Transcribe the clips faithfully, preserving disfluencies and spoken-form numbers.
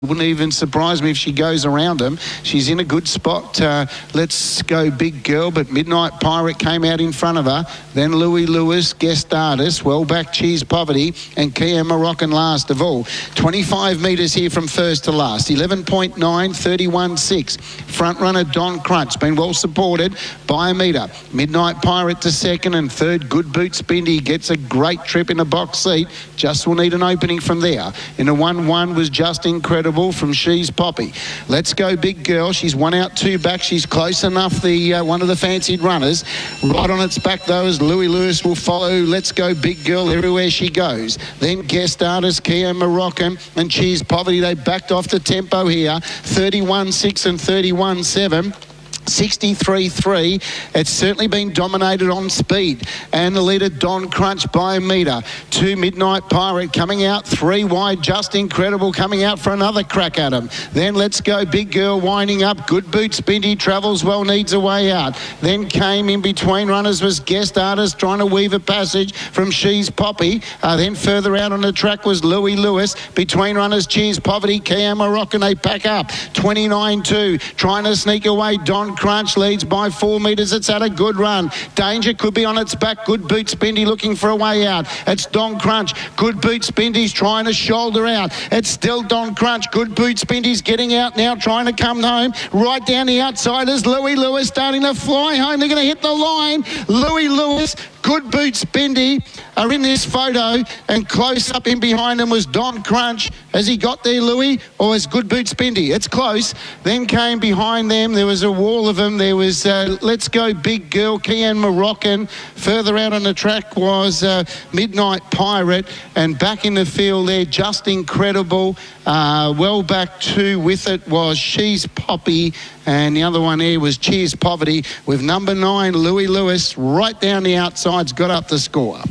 Wouldn't even surprise me if she goes around him. She's in a good spot. Uh, let's go Big Girl, but Midnight Pirate came out in front of her. Then Louis Lewis, Guest Artist, Well Back Cheese Poverty, and Kia Moroccan last of all. twenty-five metres here from first to last. eleven point nine, thirty-one six. Front runner Don Crunch, been well supported by a metre. Midnight Pirate to second, and third Good Boots Bindy gets a great trip in a box seat. Just will need an opening from there. In a one one was Just Incredible from She's Poppy. Let's go Big Girl. She's one out, two back. She's close enough, the uh, one of the fancied runners. Right on its back, though, as Louis Lewis will follow. Let's go Big Girl everywhere she goes. Then Guest Artist, Kia Moroccan, and She's Poverty. They backed off the tempo here. thirty-one six and thirty-one seven. sixty-three three. It's certainly been dominated on speed, and the leader Don Crunch by a metre. Two Midnight Pirate coming out, three wide, Just Incredible coming out for another crack at him. Then Let's Go Big Girl winding up. Good Boots Bindy travels well, needs a way out. Then came in between runners was Guest Artist trying to weave a passage from She's Poppy. Uh, then further out on the track was Louis Lewis. Between runners Cheers Poverty, Kia Moroccan, they pack up. twenty-nine two, trying to sneak away. Don Crunch leads by four metres. It's had a good run. Danger could be on its back. Good Boots Bindy looking for a way out. It's Don Crunch. Good Boots Bindy's trying to shoulder out. It's still Don Crunch. Good Boots Bindy's getting out now, trying to come home. Right down the outside is Louis Lewis starting to fly home. They're going to hit the line. Louis Lewis, Good Boots Bindy are in this photo, and close up in behind them was Don Crunch. Has he got there, Louis, or is Good Boots Bindy? It's close. Then came behind them, there was a wall of them. There was uh, Let's Go Big Girl, Kia Moroccan. Further out on the track was uh, Midnight Pirate, and back in the field there, Just Incredible. Uh, well back two with it was She's Poppy, and the other one there was Cheers Poverty, with number nine, Louis Lewis, right down the outsides, got up the score.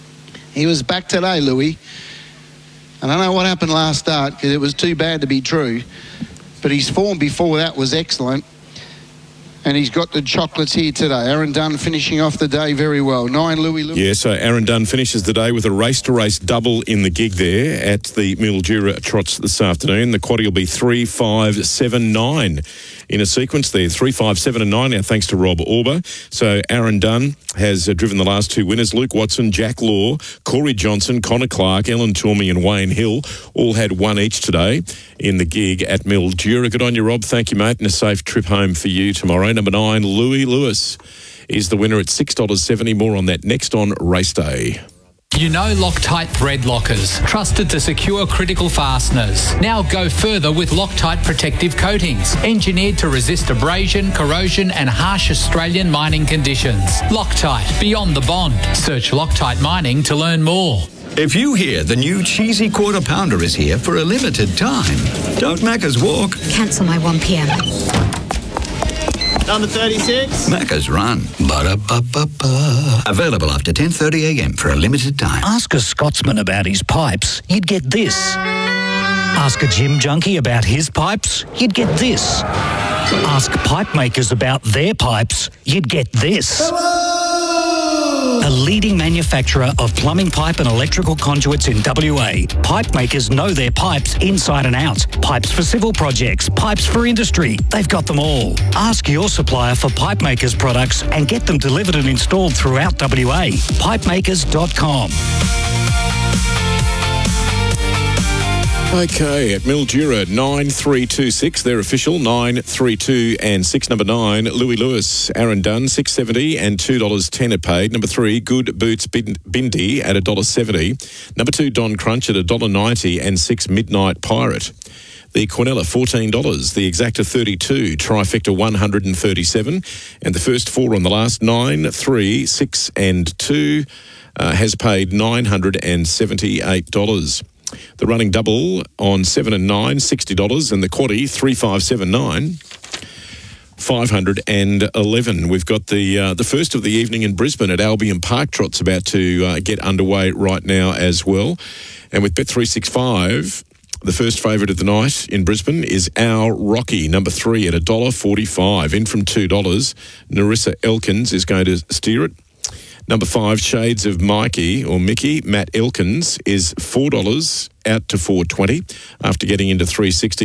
He was back today, Louis. I don't know what happened last start, because it was too bad to be true, but his form before that was excellent. And he's got the chocolates here today. Aaron Dunn finishing off the day very well. Nine, Louis Lewis. Yeah, so Aaron Dunn finishes the day with a race-to-race double in the gig there at the Mildura Trots this afternoon. The quaddie will be three, five, seven, nine in a sequence there. Three, five, seven and nine now thanks to Rob Auber. So Aaron Dunn has uh, driven the last two winners. Luke Watson, Jack Law, Corey Johnson, Connor Clark, Ellen Tormey and Wayne Hill all had one each today in the gig at Mildura. Good on you, Rob. Thank you, mate, and a safe trip home for you tomorrow. Number nine, Louis Lewis is the winner at six dollars seventy. More on that next on Race Day. You know Loctite thread lockers, trusted to secure critical fasteners. Now go further with Loctite protective coatings, engineered to resist abrasion, corrosion and harsh Australian mining conditions. Loctite, beyond the bond. Search Loctite Mining to learn more. If you hear the new cheesy quarter pounder is here for a limited time, don't Macca's walk. Cancel my one p m. Number thirty-six. Macca's run. Ba-da-ba-ba-ba. Available after ten thirty a m for a limited time. Ask a Scotsman about his pipes, you'd get this. Ask a gym junkie about his pipes, you'd get this. Ask pipe makers about their pipes, you'd get this. A leading manufacturer of plumbing pipe and electrical conduits in W A. Pipe makers know their pipes inside and out. Pipes for civil projects, pipes for industry. They've got them all. Ask your supplier for pipe makers products and get them delivered and installed throughout W A. pipe makers dot com. Okay, at Mildura, nine three two six, they're official, nine three two and six. Number nine, Louis Lewis, Aaron Dunn, six seventy and two dollars ten are paid. Number three, Good Boots Bindy at one dollar seventy. Number two, Don Crunch at one dollar ninety and six, Midnight Pirate. The Quinella, fourteen dollars. The Exacta, thirty-two. Trifecta, one hundred thirty-seven. And the first four on the last, nine, three, six and two, uh, has paid nine hundred seventy-eight dollars. The running double on seven and nine, sixty dollars, and the quaddie, three, five, seven, nine, five hundred eleven. We've got the uh, the first of the evening in Brisbane at Albion Park Trot's about to uh, get underway right now as well. And with Bet three sixty-five, the first favourite of the night in Brisbane is Our Rocky, number three at one dollar forty-five. In from two dollars, Narissa Elkins is going to steer it. Number five, Shades of Mikey or Mickey, Matt Elkins, is four dollars out to four twenty after getting into three sixty.